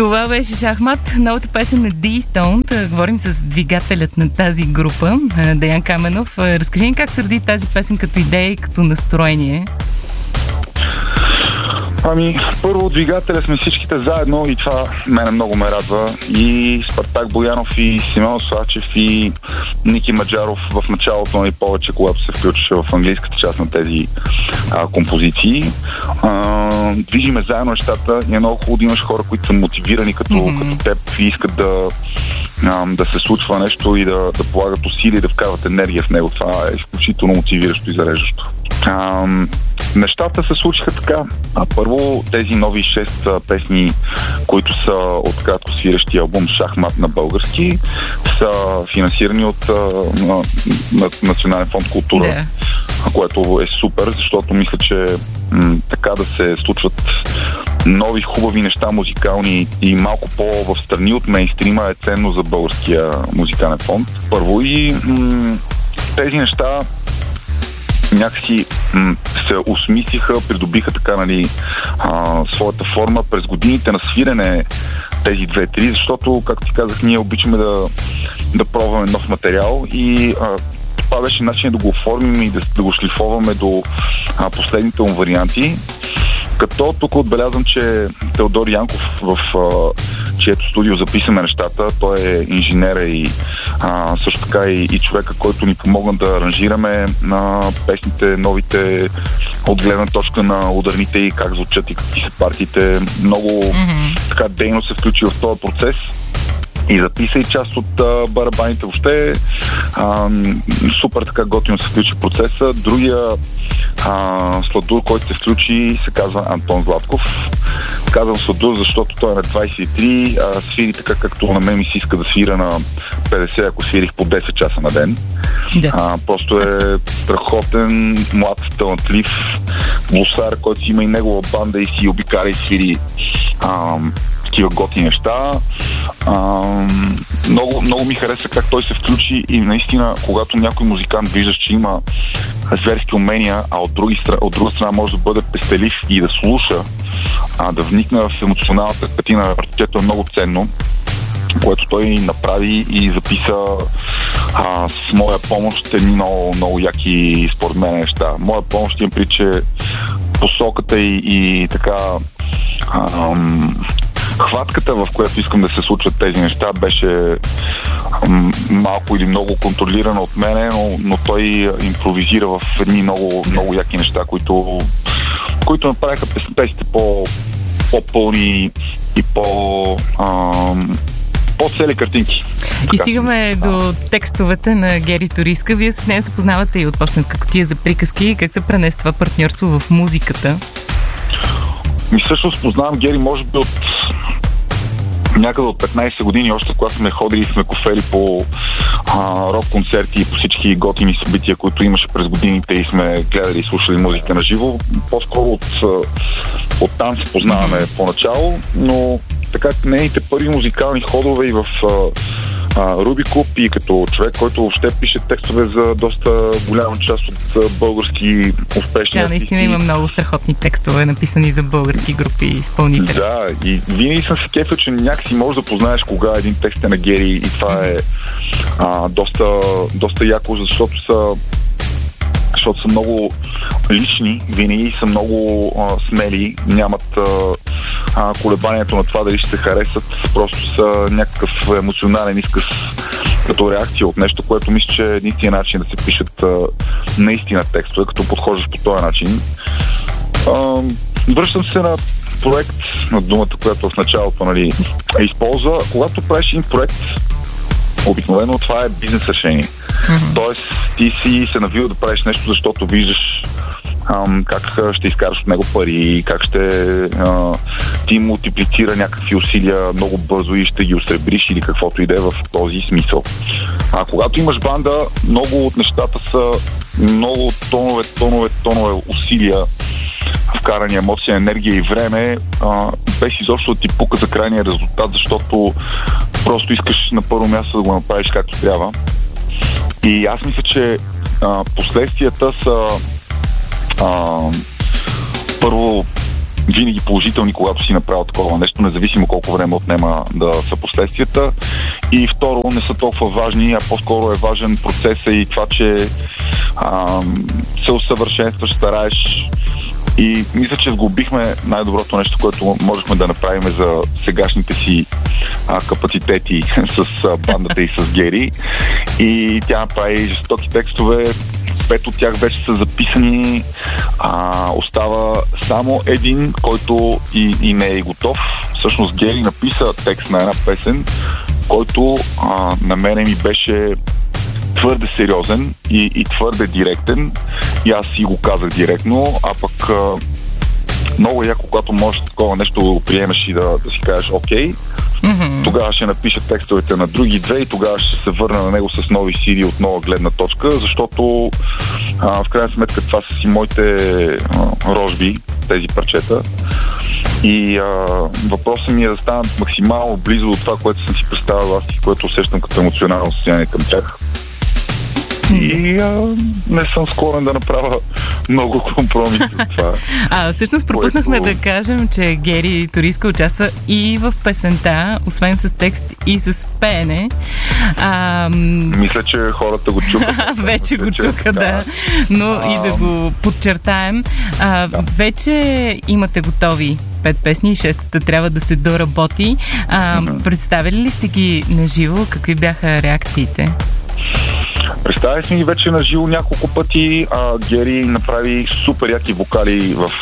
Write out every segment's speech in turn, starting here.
Това беше Шахмат, новата песен на D-Stone. Говорим с двигателят на тази група, Деян Каменов. Разкажи ни как се роди тази песен като идея и като настроение. Първо двигателя сме всичките заедно и това мене много ме радва. И Спартак Боянов, и Симеон Славчев, и Ники Маджаров в началото, и повече, когато се включваше в английската част на тези композиции. Движиме заедно нещата и е много хубаво да имаш хора, които са мотивирани като теб и искат да се случва нещо и да полагат усилия и да вкарват енергия в него. Това е изключително мотивиращо и зареждащо. Нещата се случиха така. Първо, тези нови 6 песни, които са от кратко свирещия албум Шахмат на български, са финансирани от Национален фонд култура, което е супер, защото мисля, че така да се случват нови хубави неща музикални и малко по-в страни от мейнстрима е ценно за българския музикален фонд. Първо и тези неща някакси се осмислиха, придобиха така, своята форма през годините на свирене тези 2-3, защото, както ти казах, ние обичаме да пробваме нов материал и това беше начин да го оформим и да го шлифоваме до последните му варианти. Като тук отбелязвам, че Теодор Янков, в чието студио записаме нещата, той е инженера и също така и човека, който ни помогна да аранжираме на песните, новите, от гледна точка на ударните и как звучат и какви са партиите. Много така дейно се включи в този процес и записа и част от барабаните. Въобще супер така готино се включи процеса. Другия сладур, който се включи, се казва Антон Златков. Казвам сладур, защото той е на 23, свири така, както на мен ми се иска да свира на 50, ако свирих по 10 часа на ден. Просто е страхотен, млад, талантлив гласар, който си има и негова банда и си обикара и свири такива готини неща. Много ми хареса как той се включи и наистина, когато някой музикант виждаш, че има зверски умения, а от друга страна може да бъде пестелив и да слуша, да вникне в емоционалната картина, което е много ценно, което той направи и записа с моя помощ едни много яки според мен неща. Моя помощ им приче посоката и така хватката, в която искам да се случват тези неща, беше малко или много контролирана от мене, но той импровизира в едни много яки неща, които направиха песните по-пълни и по-цели картинки. И стигаме до текстовете на Гери Ториска. Вие с нея се познавате и от пощенска кутия за приказки. Как се пренесе това партньорство в музиката? Всъщност познавам Гери може би от някъде от 15 години, още когато сме ходили и сме кофели по рок-концерти и по всички готини събития, които имаше през годините и сме гледали и слушали музика на живо. По-скоро от там се познаваме поначало, но така нейните първи музикални ходове и в Руби Клуб и като човек, който въобще пише текстове за доста голяма част от български успешни артисти. Наистина има много страхотни текстове, написани за български групи и изпълнители. Да, и винаги съм се кефил, че някакси можеш да познаеш кога един текст е на Гери и това е доста яко, защото са много лични, винаги са много смели, нямат колебанието на това дали ще се харесат, просто са някакъв емоционален изказ като реакция от нещо, което мисля, че е единствения начин да се пишат наистина текстове, като подхождаш по този начин. Връщам се на проект, на думата, която в началото използва. Когато правиш един проект, обикновено това е бизнес решение. Тоест, ти си се навил да правиш нещо, защото виждаш как ще изкараш от него пари, как ще ти мултиплицира някакви усилия много бързо и ще ги осребриш или каквото и да е в този смисъл. Когато имаш банда, много от нещата са много тонове усилия, вкарани емоция, енергия и време, без изобщо да ти пука за крайния резултат, защото просто искаш на първо място да го направиш както трябва. И аз мисля, че последствията са първо винаги положителни, когато си направил такова нещо, независимо колко време отнема да са последствията. И второ, не са толкова важни, а по-скоро е важен процесът и това, че се усъвършенстваш, стараеш. И мисля, че сглобихме най-доброто нещо, което можехме да направим за сегашните си капацитети с бандата и с Гери. И тя направи жестоки текстове. 5 от тях вече са записани. Остава само един, който и не е готов. Всъщност Гери написа текст на една песен, който на мене ми беше твърде сериозен и твърде директен. И аз си го казах директно, а пък много яко, когато можеш такова нещо да го приемеш и да си кажеш окей. Тогава ще напиша текстовете на други две и тогава ще се върна на него с нови сили от нова гледна точка, защото в крайна сметка това са си моите рожби, тези парчета. И въпросът ми е да стана максимално близо до това, което съм си представил аз и което усещам като емоционално състояние към тях. И не съм склонен да направя много компромиси от това. Всъщност пропуснахме да кажем, че Гери Торийска участва и в песента, освен с текст и с пеене. Мисля, че хората го чуха. Вече го чуха, да. Но и да го подчертаем. Вече имате готови 5 песни и 6-та трябва да се доработи. Представили ли сте ги наживо? Какви бяха реакциите? Представили сме ги вече на живо няколко пъти. Гери направи супер яки вокали в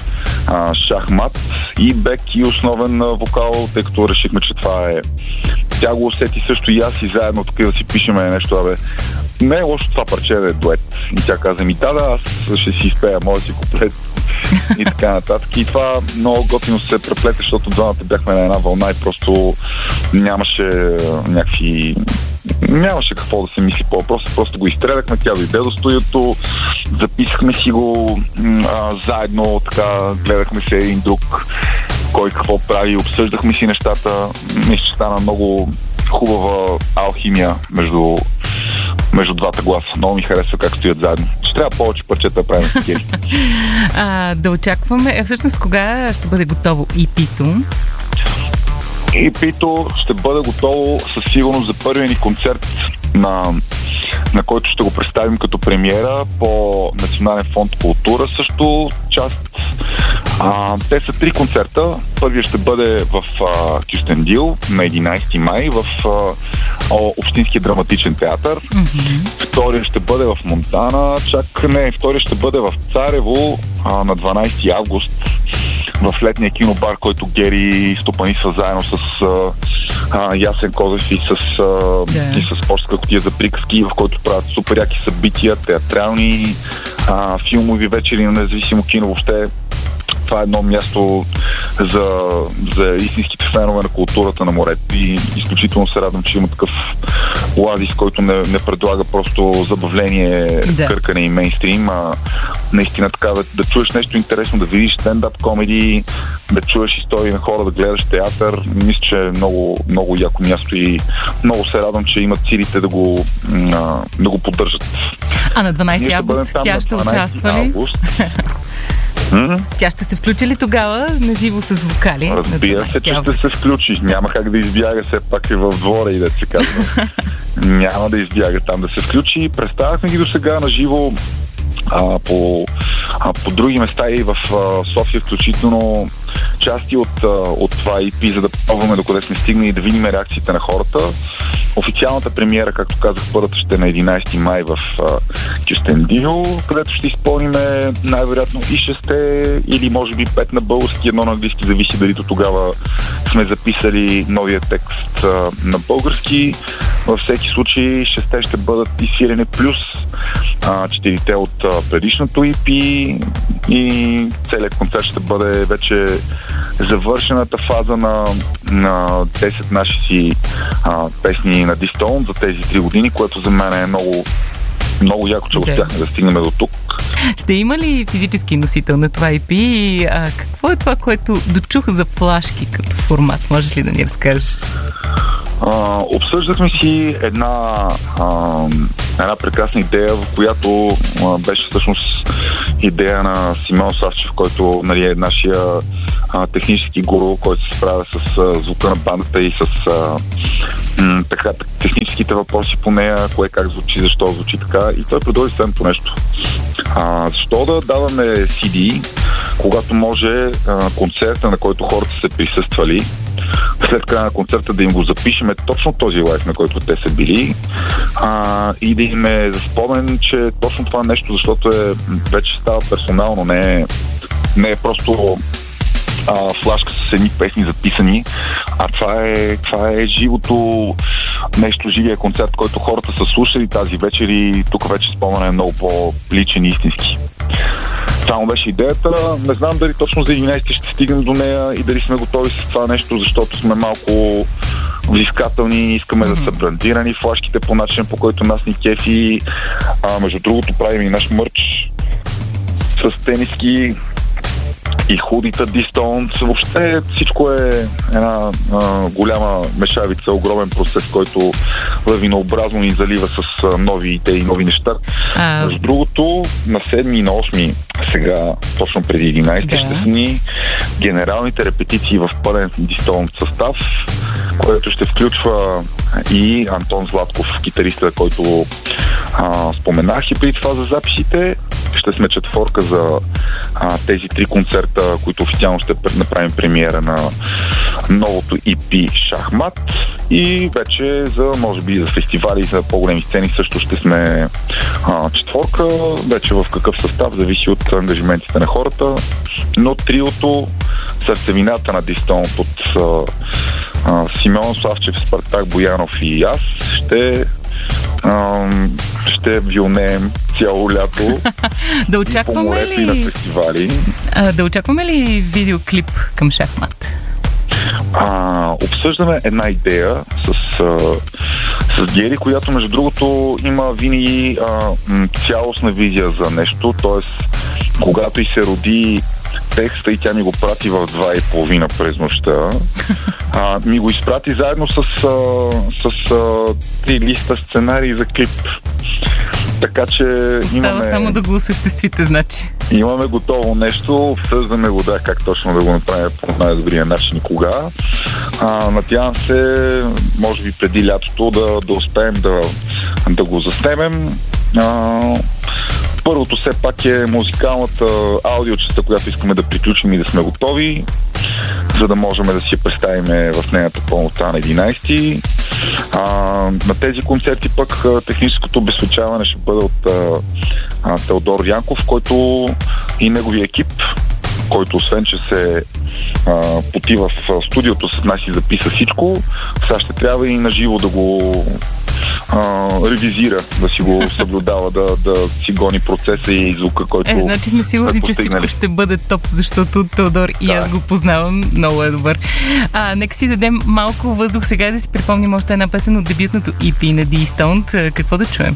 шахмат и бек и основен вокал, тъй като решихме, че това е... Тя го усети също и аз и заедно тук да си пишеме нещо, не е лошо това парче да е дует. И тя каза ми, аз ще си изпея моя си куплет и така нататък. И това много готино се преплете, защото двамата бяхме на една вълна и просто нямаше какво да се мисли по въпроса, просто го изстреляхме, тя дойде до студиото, записахме си го заедно, така гледахме се един друг, кой какво прави, обсъждахме си нещата. Мисля, че стана много хубава алхимия между двата гласа. Много ми харесва как стоят заедно. Ще трябва повече парчета да правим с Гери. Да очакваме. Всъщност, кога ще бъде готово EP-то? EP-то ще бъде готово със сигурност за първия ни концерт, на който ще го представим като премиера по Национален фонд култура. Също част. Те са 3 концерта. Първият ще бъде в Кюстендил на 11 май в Общинския драматичен театър. Вторият ще бъде в Монтана. Вторият ще бъде в Царево на 12 август в летния кинобар, който Гери стопанисва заедно с Ясен Козев и с Спортска кутия за приказки, в който правят супер яки събития, театрални, филмови вечери на независимо кино. Въобще това е едно място за истинските фенове на културата на морето и изключително се радвам, че има такъв оазис, който не предлага просто забавление, къркане и мейнстрим, а наистина така да чуеш нещо интересно, да видиш стендъп комеди, да чуеш истории на хора, да гледаш театър. Мисля, че е много, много яко място и много се радвам, че имат силите да го поддържат. На 12 август тя ще участва ли? Тя ще се включи ли тогава на живо с вокали? Разбира се, че ще се включи. Няма как да избяга, все пак е в двора и да се казва. Няма да избяга там да се включи. Представяхме ги до сега на живо по други места и в София, включително части от това EP, за да пробваме докъде сме стигнали и да видим реакциите на хората. Официалната премиера, както казах, първата ще е на 11 май в Кюстендил, където ще изпълним най-вероятно и 6 или може би 5 на български, 1 на английски, зависи дали до тогава сме записали новия текст на български. Във всеки случай 6 ще бъдат изсвирени плюс 4 от предишното EP и целият концерт ще бъде вече завършената фаза на 10 наши си песни на Дистон за тези 3 години, което за мен е много, много яко, че успяхме да стигнем до тук. Ще има ли физически носител на това EP? Какво е това, което дочух за флашки като формат? Можеш ли да ни разкажеш? Обсъждахме си една прекрасна идея, в която беше всъщност идея на Симеон Славчев, който, нали, е нашия технически гуру, който се справя с звука на бандата и с така, техническите въпроси по нея, кое как звучи, защо звучи така. И той предложи следното нещо. Защо да даваме CD, когато може концерта, на който хората са присъствали, след края на концерта да им го запишеме точно този лайф, на който те са били, и да им е за спомен, че точно това нещо, защото вече става персонално, не е просто флашка с едни песни записани, а това е живото нещо, живия концерт, който хората са слушали тази вечер и тук вече споменът е много по-личен и истински. Само беше идеята. Не знам дали точно за 11 ще стигнем до нея и дали сме готови с това нещо, защото сме малко взискателни, искаме да са брандирани флашките по начин, по който нас ни кефи. Между другото правим и наш мърч с тениски и худите Дистоунс. Въобще всичко е една голяма мешавица, огромен процес, който лавинообразно ни залива с нови идеи и нови неща. Между другото, на 7 и на 8 сега, точно преди 11 ще са ни генералните репетиции в пълен Дистоунс състав, което ще включва и Антон Златков, китариста, който споменах и преди това за записите. Ще сме четворка за тези 3 концерта, които официално ще направим премиера на новото EP Шахмат, и вече за, може би, за фестивали, за по-големи сцени също ще сме четворка. Вече в какъв състав зависи от ангажиментите на хората, но триото, сърцевината на Дистоунс от Симеон Славчев, Спартак Боянов и аз ще вилнеем цяло лято. Да очакваме ли на фестивали. Да очакваме ли видеоклип към Шахмат? Обсъждаме една идея с Гери, която между другото има винаги цялостна визия за нещо, т.е. когато и се роди текста и тя ми го прати в 2:30 през нощта, ми го изпрати заедно с 3 листа сценарии за клип. Така че остава само да го осъществите, значи. Имаме готово нещо, обсъждаме го как точно да го направим по най-добрия начин и кога. Надявам се, може би преди лятото да успеем да го заснемем. Първото все пак е музикалната аудиочеста, която искаме да приключим и да сме готови, за да можем да си я представим в нейната пълнота на 11. На тези концерти пък техническото обезпечаване ще бъде от Теодор Янков, който и неговия екип, който освен, че се поти в студиото с нас и записа всичко, сега ще трябва и наживо да го ревизира, да си го съблюдава, да си гони процеса и звука, който значи сме сигурни, че всичко ще бъде топ, защото Теодор и аз го познавам, много е добър. Нека си дадем малко въздух сега и да си припомним още една песен от дебютното EP на Дистоунс. Какво да чуем?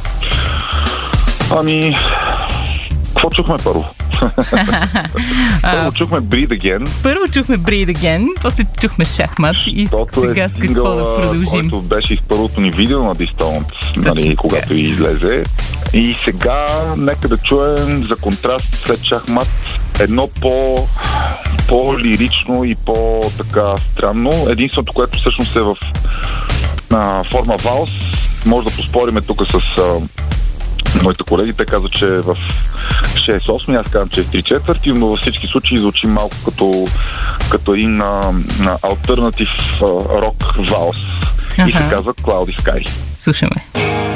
Какво чухме първо? Първо чухме Breathe Again. После чухме Шахмат и сега с какво да продължим. Който беше и в първото ни видео на Дистоунс, нали, когато излезе. И сега нека да чуем за контраст след Шахмат едно по-лирично и по-така странно. Единственото, което всъщност е в форма валс. Може да поспориме тук с моите колеги. Те казват, че в 6/8, аз казвам, че е 3/4, но във всички случаи звучи малко като един алтернатив рок валс. И се казва Cloudy Sky. Слушаме.